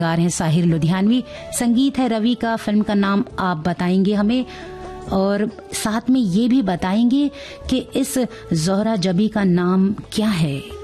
गा रहे हैं साहिर लुधियानवी, संगीत है रवि का, फिल्म का नाम आप बताएंगे हमें और साथ में ये भी बताएंगे कि इस जोहरा जबी का नाम क्या है।